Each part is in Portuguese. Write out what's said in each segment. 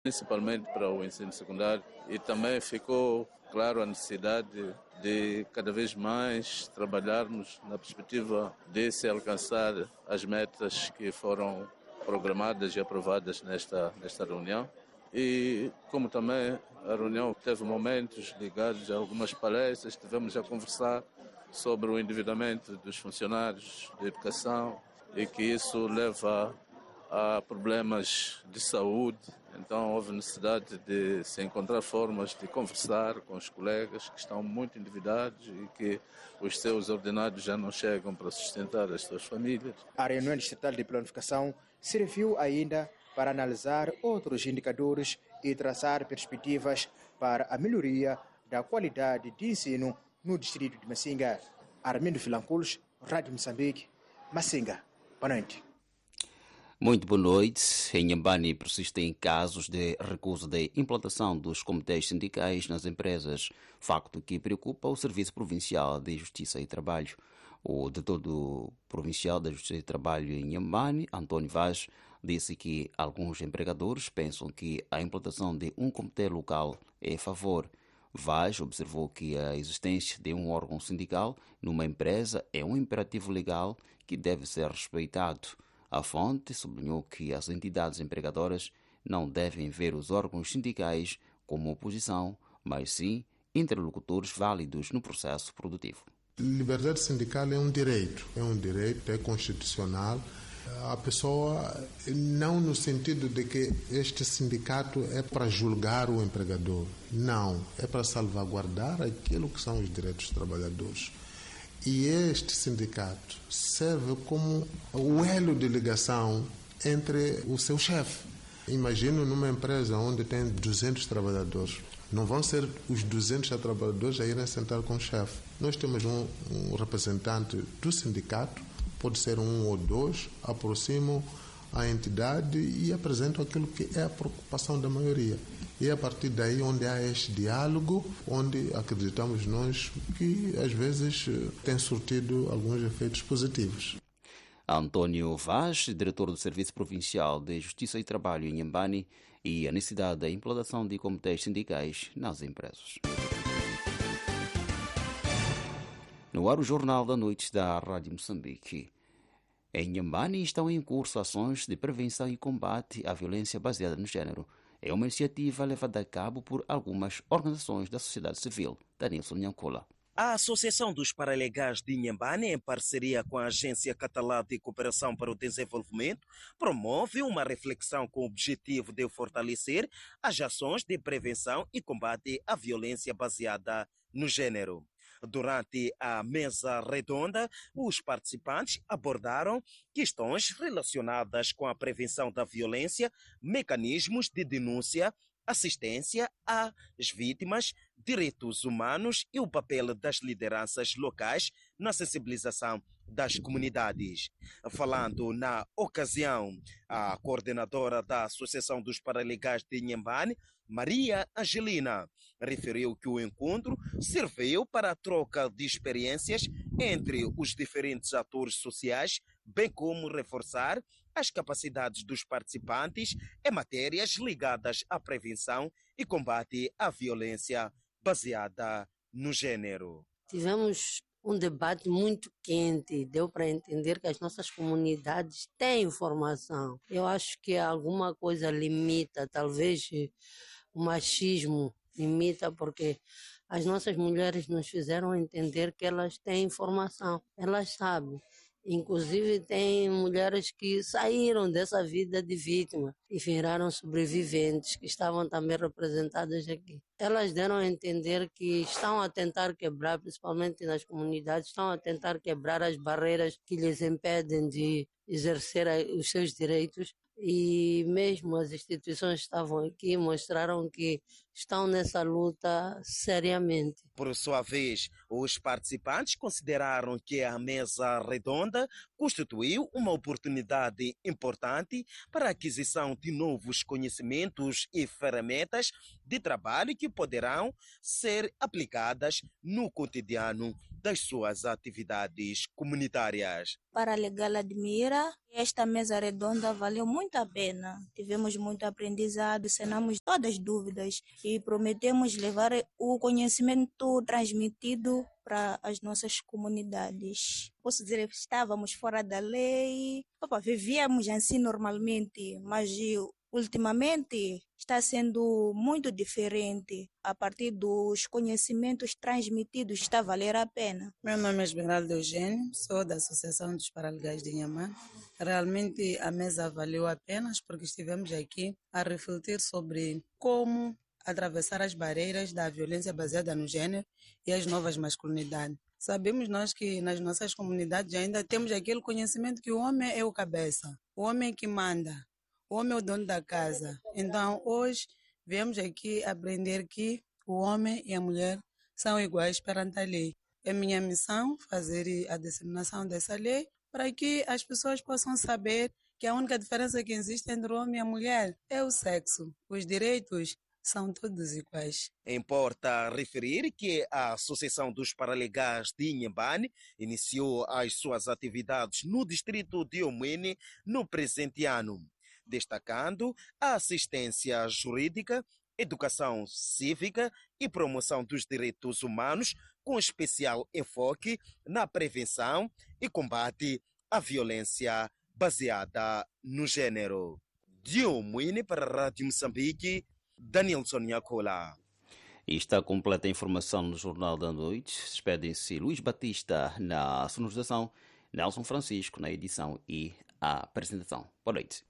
principalmente para o ensino secundário, e também ficou claro a necessidade de cada vez mais trabalharmos na perspectiva de se alcançar as metas que foram programadas e aprovadas nesta reunião. E como também a reunião teve momentos ligados a algumas palestras, tivemos a conversar sobre o endividamento dos funcionários de educação e que isso leva a problemas de saúde. Então houve necessidade de se encontrar formas de conversar com os colegas que estão muito endividados e que os seus ordenados já não chegam para sustentar as suas famílias. A reunião distrital de planificação serviu ainda para analisar outros indicadores e traçar perspectivas para a melhoria da qualidade de ensino no distrito de Masinga. Armindo Filanculos, Rádio Moçambique, Masinga. Boa noite. Muito boa noite. Em Inhambane persistem casos de recusa de implantação dos comitês sindicais nas empresas, facto que preocupa o Serviço Provincial de Justiça e Trabalho. O diretor do Provincial da Justiça e Trabalho em Inhambane, António Vaz, disse que alguns empregadores pensam que a implantação de um comitê local é a favor. Vaz observou que a existência de um órgão sindical numa empresa é um imperativo legal que deve ser respeitado. A fonte sublinhou que as entidades empregadoras não devem ver os órgãos sindicais como oposição, mas sim interlocutores válidos no processo produtivo. Liberdade sindical é um direito, é constitucional. A pessoa, não no sentido de que este sindicato é para julgar o empregador, não, é para salvaguardar aquilo que são os direitos dos trabalhadores. E este sindicato serve como o elo de ligação entre o seu chefe. Imagino numa empresa onde tem 200 trabalhadores. Não vão ser os 200 trabalhadores a irem sentar com o chefe. Nós temos um representante do sindicato, pode ser um ou dois, aproximam a entidade e apresentam aquilo que é a preocupação da maioria. E é a partir daí onde há este diálogo, onde acreditamos nós que às vezes tem surtido alguns efeitos positivos. António Vaz, diretor do Serviço Provincial de Justiça e Trabalho em Inhambane, e a necessidade da implantação de comitês sindicais nas empresas. No ar, o Jornal da Noite da Rádio Moçambique. Em Inhambane estão em curso ações de prevenção e combate à violência baseada no género. É uma iniciativa levada a cabo por algumas organizações da sociedade civil. Danilson Nhancola. A Associação dos Paralegais de Inhambane, em parceria com a Agência Catalã de Cooperação para o Desenvolvimento, promove uma reflexão com o objetivo de fortalecer as ações de prevenção e combate à violência baseada no género. Durante a mesa redonda, os participantes abordaram questões relacionadas com a prevenção da violência, mecanismos de denúncia, assistência às vítimas, direitos humanos e o papel das lideranças locais na sensibilização das comunidades. Falando na ocasião, a coordenadora da Associação dos Paralegais de Inhambane, Maria Angelina, referiu que o encontro serviu para a troca de experiências entre os diferentes atores sociais, bem como reforçar as capacidades dos participantes em matérias ligadas à prevenção e combate à violência baseada no género. Tivemos um debate muito quente, deu para entender que as nossas comunidades têm informação. Eu acho que alguma coisa limita, talvez o machismo limita, porque as nossas mulheres nos fizeram entender que elas têm informação, elas sabem. Inclusive tem mulheres que saíram dessa vida de vítima e viraram sobreviventes, que estavam também representadas aqui. Elas deram a entender que estão a tentar quebrar, principalmente nas comunidades, estão a tentar quebrar as barreiras que lhes impedem de exercer os seus direitos. E mesmo as instituições que estavam aqui mostraram que estão nessa luta seriamente. Por sua vez, os participantes consideraram que a mesa redonda constituiu uma oportunidade importante para a aquisição de novos conhecimentos e ferramentas de trabalho que poderão ser aplicadas no cotidiano das suas atividades comunitárias. Paralegal Admira. Esta mesa redonda valeu muito a pena. Tivemos muito aprendizado, sanamos todas as dúvidas e prometemos levar o conhecimento transmitido para as nossas comunidades. Posso dizer que estávamos fora da lei, vivíamos assim normalmente, mas ultimamente está sendo muito diferente. A partir dos conhecimentos transmitidos está a valer a pena. Meu nome é Esmeralda Eugênio, sou da Associação dos Paralegais de Inhambane. Realmente a mesa valeu a pena porque estivemos aqui a refletir sobre como atravessar as barreiras da violência baseada no gênero e as novas masculinidades. Sabemos nós que nas nossas comunidades ainda temos aquele conhecimento que o homem é o cabeça, o homem é que manda. O homem é o dono da casa. Então, hoje, viemos aqui aprender que o homem e a mulher são iguais perante a lei. É minha missão fazer a disseminação dessa lei para que as pessoas possam saber que a única diferença que existe entre o homem e a mulher é o sexo. Os direitos são todos iguais. Importa referir que a Associação dos Paralegais de Inhambane iniciou as suas atividades no distrito de Omwene no presente ano, destacando a assistência jurídica, educação cívica e promoção dos direitos humanos, com especial enfoque na prevenção e combate à violência baseada no gênero. De Omwene para a Rádio Moçambique, Danielson Yacola. E está completa a informação no Jornal da Noite. Despedem-se Luís Batista na sonorização, Nelson Francisco na edição e a apresentação. Boa noite.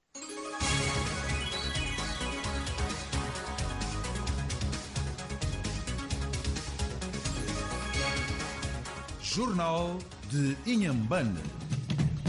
Jornal de Inhambane.